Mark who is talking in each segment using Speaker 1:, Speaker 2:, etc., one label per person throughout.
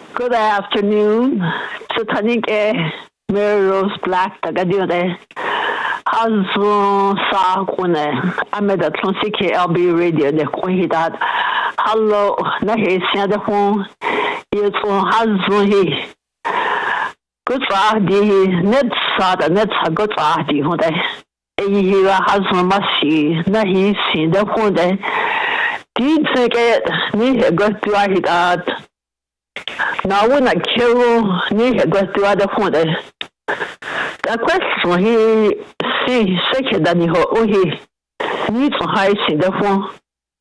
Speaker 1: Good afternoon. Satanik Mary Rose Black Tagadiode. Hazu Sakune. I'm at the Tonsiki LB radio, the Quahidad. Hello, Nahisia the phone. It's for Hazu. Good Fadi, Net Sada, Net Good Fadi, Hode. He Hazu Masi, Nahisi, the Hode. Did get me a good to Ahidad. Now, when I kill me, I got to other phone. The question he see second than he needs to hide in the phone.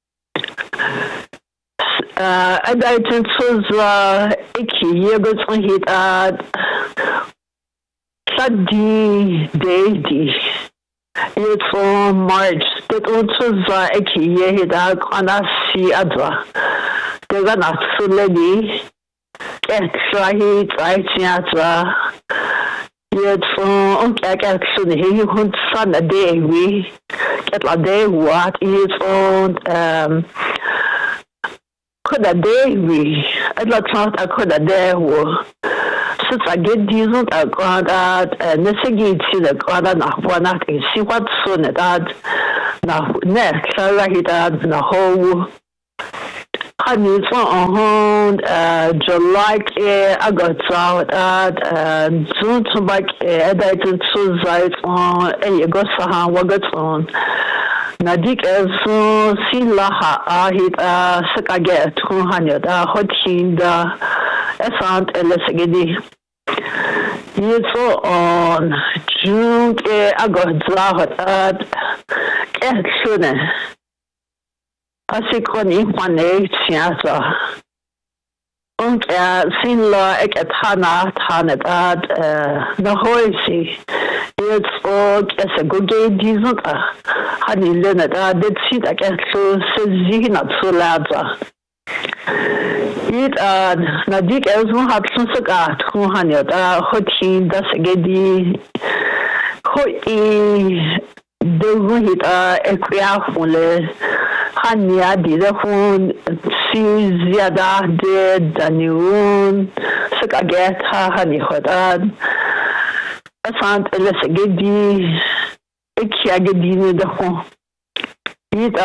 Speaker 1: And I think so. Icky, you got to hit at Sunday day. It's for March. That also Icky, you hit out on us see Adra. They're not so lady. Extrahi Traitiatra yet from Kakaksun, he would son a day we get a day what is on could a day we I'd like to could a day wo since I get diesel a god at Nessigi to the god and one at see what soon at that now next I hit at the whole Honey, on July, I got out at June to back a dated suicide on a Gosahan Wagaton. Nadik as Silaha, I hit a Sakaget 200, Hotin, the Essant Elisagidi. It's on June, I got out at Ketsune. Asikoni Juane Tiasa. Sinla Ekatana Tanat Nahoisi. It's all as a good day Dizuka. Honey Leonard did see that so Zina Sulaza. It Nadik Elzo had Sunsaka 200 Hotin Dasagedi Hoi the Equiafule. Hanya did a phone, Ziada did Daniun, Sakageta, Honey Hodad. I found Elisagedi, Ekiagedi the phone. It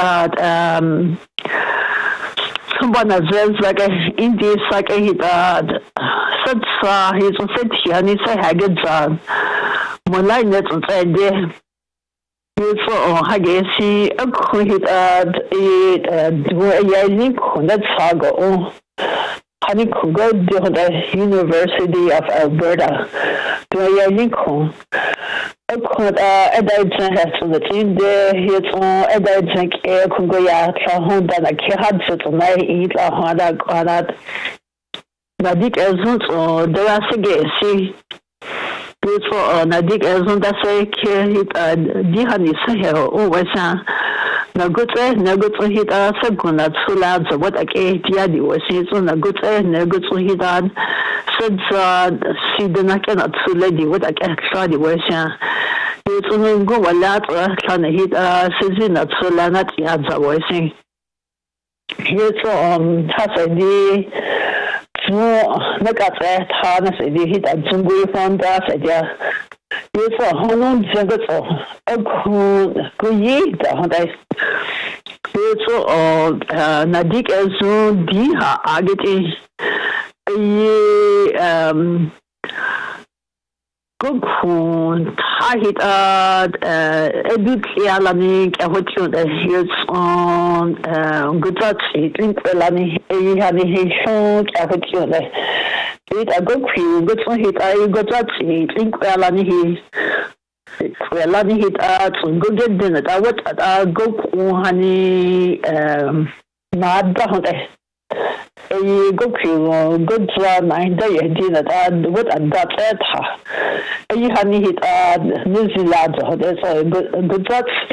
Speaker 1: someone as well like a Indian Sakahid, Satsa, he's on Setia, and it's a Hagadzan. Molai net on Friday. For Hagesi, a quid at it, do a yazink, that's Sago. Honey could go to the University of Alberta. Do a yazink. A quid a diet has to the team there, he's on a diet air Kungoya, Honda, a kihad, so may eat a Honda, Quadat. Nadik Azut or Dorasagesi. Beautiful Nadik Azunda say hit Dihani Sahel always no good to hit a second at Sulad, what a Yadi was his on a good to hit on said see the Nakan at Suladi, what a extra was it's only go a lot trying to hit a season at Sulanat Yadza voicing. Here's Hasadi. Look at that harness, it hit a jungle from that idea. You saw Honor Jungle, a good year, you saw Nadik Azun Diha Agati, good hit Edit Yalanik, a what you the hills on Gujarat, drink Elani, a short, a what you the it a good crew, good for hit, I got that drink Elani. Elani hit out, good get dinner. I would go honey, mad down. A good crew, good run, I dinner, and what a that a honey hit New Zealand, there's a good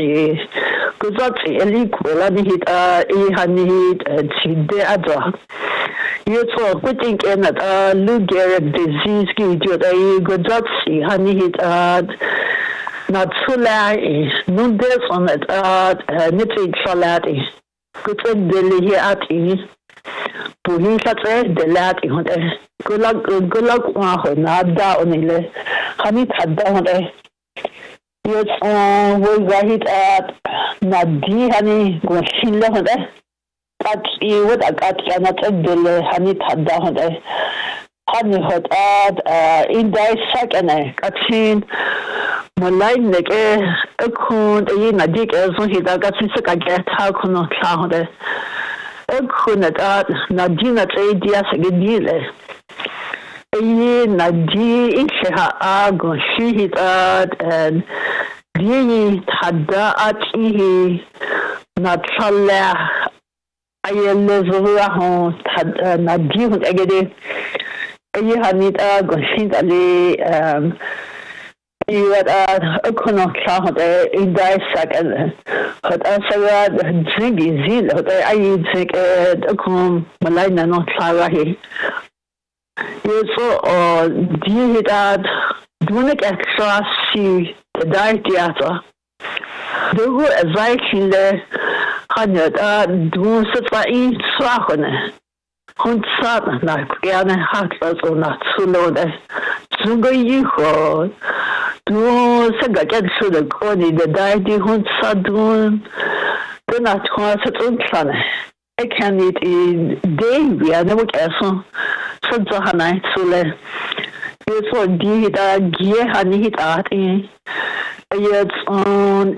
Speaker 1: a liquid, and hit a honey hit Chide Adra. You saw putting in a Lou Gehrig's disease, a good honey hit not Sulai, no death on it, Nitty Salati. Good Delhi at Buhisatse delat ihonde gulak wa ho nada onile hani thadda honde yes we wahid at nadi hani goshille honde at iwad akat yana tadle hani thadda honde hani hot at in dai sakane katsin malai neke akun yi nadik so hida katsin sakage ta kuno tla honde Kunat at Nadina Tradia Sagedile. A Nadi Isha Agon Shihit at and Dini Tada at Ihi Natala Ayelezuraho Nadihun Egede. A Hanita Goshit Ali you had a connotation in die second. But as I had drinking zeal, I drink a com Malina not Clarahi. You saw deal that doing extra see the die theatre. The who as I kill the 100 do such by each swahone. Hun sat like gerne Hartlas or not so low there. Sungo you do saga get through the corner the deity hun sadun then I told son I can eat in day we are never castle so Johanna Sule you saw did a gear honey hit at yet on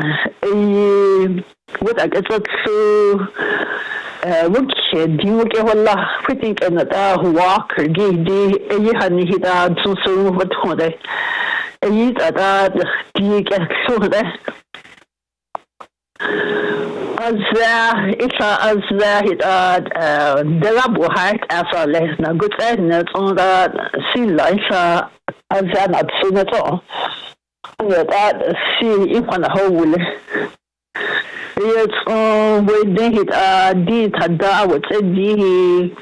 Speaker 1: what I get so do get a lot pretty and that walk gave the honey hit out so what holiday. Eat at that dig so that as there hit at the rabo height as a less na good net on that sea life as not soon at all. That see if on a whole it's we did it did had would say the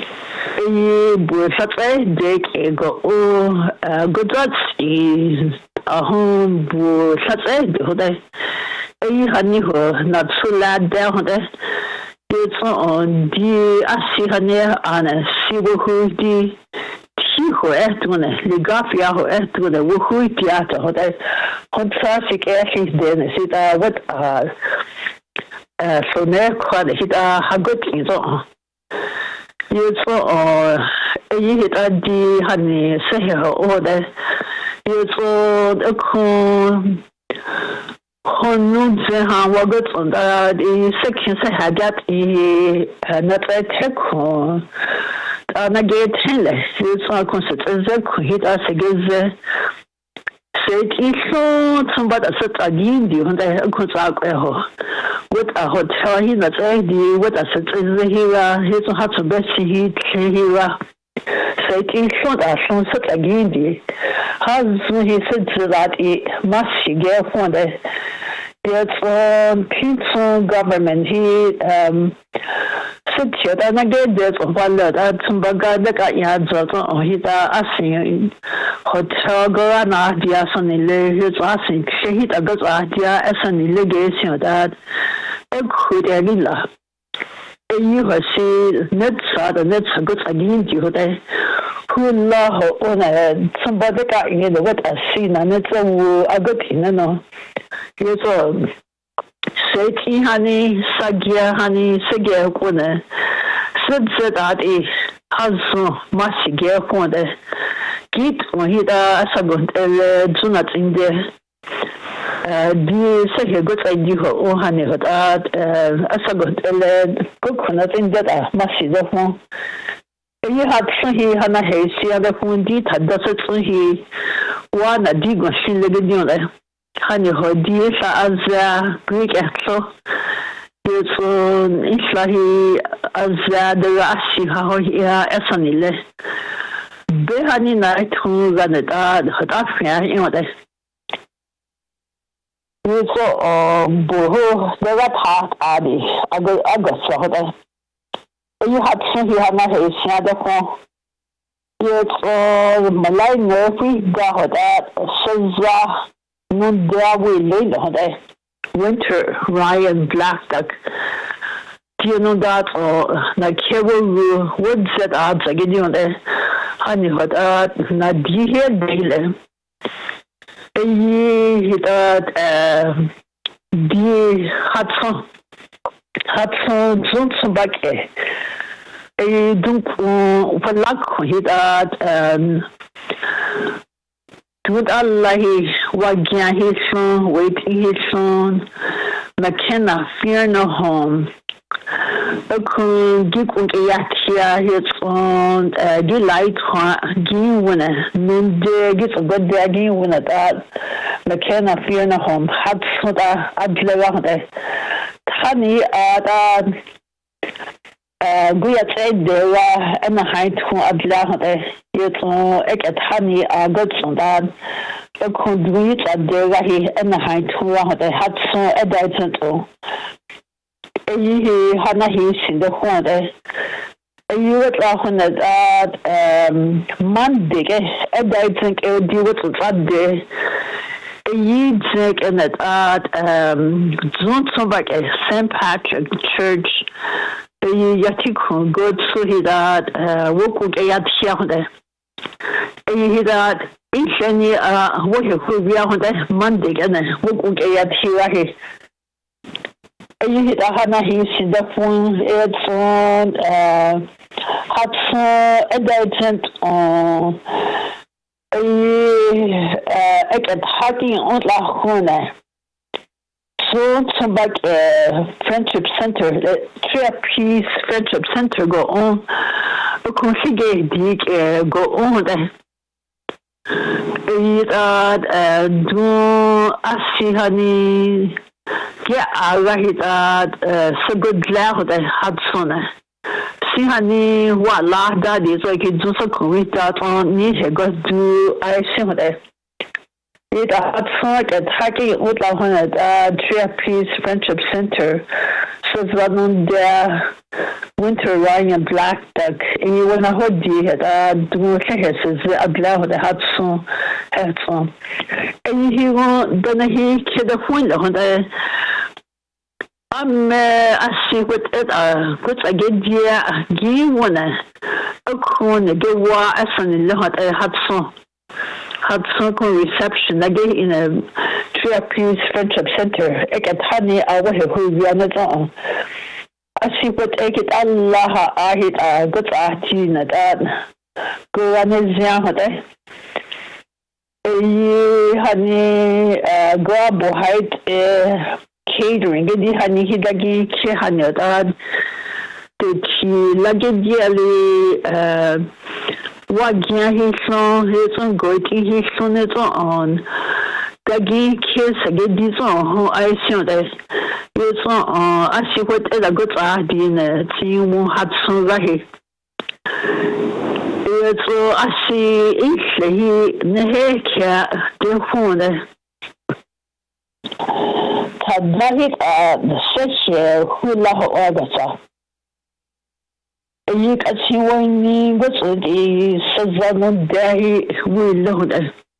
Speaker 1: Bursatse dek go Gujarati home Bursatse hode hani ho not so lad down hode it's on the asihane an sibu hu di ti ho etune ligafia ho etune wo hu theater hode contrastic actually then sit what so ne quad hit hagot is you saw you hit a d honey say or that you saw a con wagot on the section say had that not a tech and I get you saw concert hit us against Said iso somebody said again the when I could what a hotel he not idea what I said is here he's not to best he here said iso that some said again the has he said that it must get for the it's Kingston government he said that I get this one that some bagad that ya so he asking hotel gorana dia sonile his asking shahid agas dia asanile gesio that could elila you have seen net sad net good again you hote who la on somebody got in the what I see and it's a good no you so say honey sagia honey sagia kone said that is has much gear for the Git on hida asagot junat in the say good idea or honey hot asagot coconut in that massive of one. You had he hana hazy other phone did had does it he one a dig was still the honey hot dear as Greek axle. It's Islahi as the Rashi how here Essanile. Behani night who ran it hot affair in what I you saw Boho, the rat heart Adi, August so you had seen he had not his shadow for it's Malay Murphy, Gahodat, Sazra, Nundawi Lila, Winter, Ryan, Black Duck, Tino dat na kewo would set out again on the honey hot na dihe dele. Hit di Hudson Johnson bakke. Donc verlag hit Tout Allahi wagya hison wait hison McKenna fear no home. Kun gikun yatia hitson di light gin winner nun de git god de gin winner that McKenna fear no home had soda adlewade tani guya said de wa en height kun adlewade yetson ek at hani god sondan kun duit de wa hi en height kun had so edaitanto he had not in the corner. You would often that Monday, I think it would do it that day. You think in that Johnson back at St. Patrick Church. Yatikun go to his work with a yard. He that each any what you could be on that Monday and work with a yard here. You hit a hana he's in the phone, it's on Hudson on a hacking on La Hona. So, some back Friendship Center, the Three Friendship Center go on. A configure dig go on there. Do I see honey? Yeah, I hit so good loud Hudson. See, honey, what laugh that is like it just a commit that on me. Go do I see what it Hudson attacking with La Three Friendship Center. So it's on the winter Ryan Black Duck. And you want to hold the do says a loud Hudson headphone. And he won't then he kid a window on the I see what it what's a good year game winner. A corner get war as an lot had some reception again in a Three Friendship Center. I get honey over here who we are not on. I see what I get Allah I hit a good artina that go on his young honey grab height catering gedi hani hidagi che hani dad de chi lagedi ali wagya hison goiti hison et on dagi kes gedi so ho I see that it's on I see what the good idea ti mo Hudson rahi it's I see he neheka de phone Kadahit the session hula ogata. You can see when you go to the Sazano Day will load.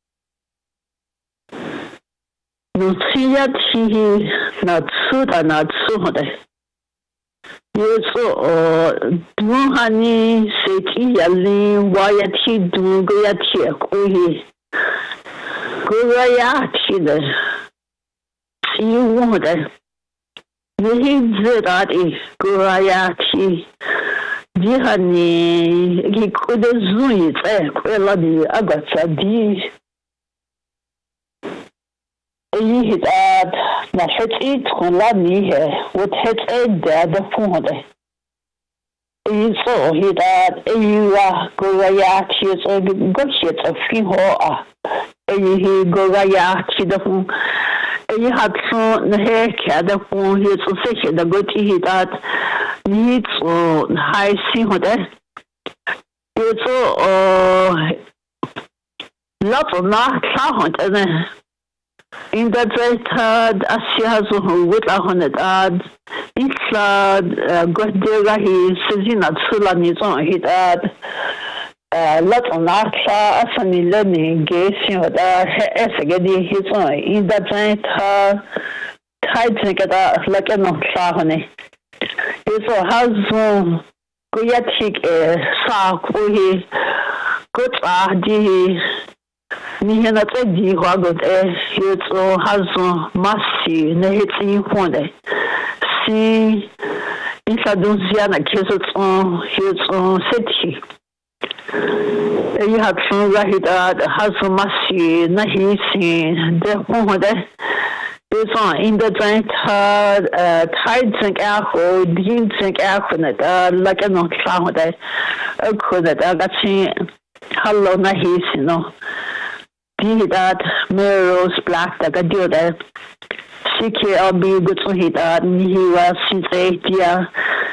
Speaker 1: No, see that he not suit and not suit. Yes, do honey, say, Yali, why at he do go at here, go at you want it. The that is Gurayati. Dihani, he could have zoomed it, well, the Agatha D. He hit at the head eat when Lani would head the phone. He saw he that you are Gurayati, so good shit of Fiho. He Gurayati the phone. You had so the hair cat the phone here to say the good he that needs high see what it's lots of not sound and in that third as she has with 100 ads it's good there he says in that Sulan is on hit ad lots of not as an learning gazing with as again his own in that tight like a no honey. so hazu kuyatik sa kuhi kutsa di ni hena tedi hwagot so hazu masi ne hitsi honde si isa dunziana keso so seti you have to write hazu masi na hisi de honde so in the giant tides echo, deans echo like a no cloud could that hello nahis, you know. Be that mirrors black that I do that. Siki I'll be good to hit that and he was yeah.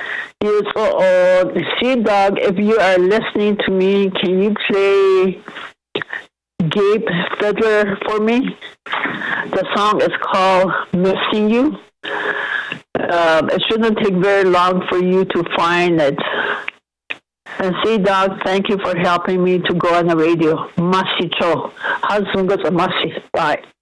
Speaker 1: Sea Dog, if you are listening to me, can you play Gabe Fiddler for me? The song is called Missing You. It shouldn't take very long for you to find it. And Sea Dog, thank you for helping me to go on the radio. Masi cho. Hazunga masi. Bye.